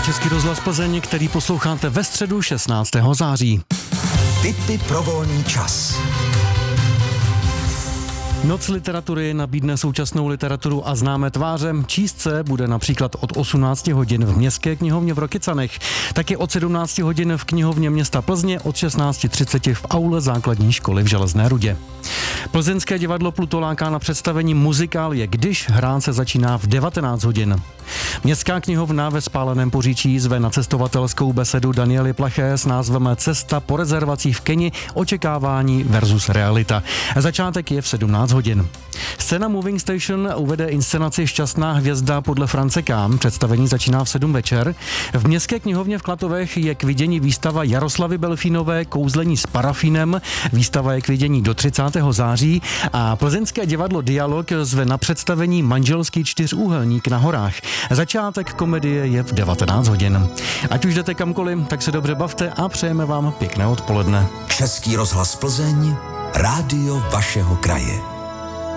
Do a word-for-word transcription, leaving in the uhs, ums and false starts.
Český rozhlas Plzeň, který posloucháte ve středu šestnáctého září. Tipy pro volný čas. Noc literatury nabídne současnou literaturu a známé tváře. Číst se bude například od osmnácti hodin v Městské knihovně v Rokycanech, taky od sedmnácti hodin v knihovně města Plzně, od šestnáct třicet v aule základní školy v Železné Rudě. Plzeňské divadlo Pluto láká na představení muzikálie Když, hrát se začíná v devatenáct hodin. Městská knihovna ve Spáleném Poříčí zve na cestovatelskou besedu Daniely Plaché s názvem Cesta po rezervacích v Keni, očekávání versus realita. Začátek je v sedmnáct hodin. Scéna Moving Station uvede inscenaci Šťastná hvězda podle France Kam. Představení začíná v sedm večer. V Městské knihovně v Klatovech je k vidění výstava Jaroslavy Belfínové Kouzlení s parafínem. Výstava je k vidění do třicátého září a plzeňské divadlo Dialog zve na představení Manželský čtyřúhelník na horách. Začátek komedie je v devatenáct hodin. Ať už jdete kamkoliv, tak se dobře bavte a přejeme vám pěkné odpoledne. Český rozhlas Plzeň, rádio vašeho kraje.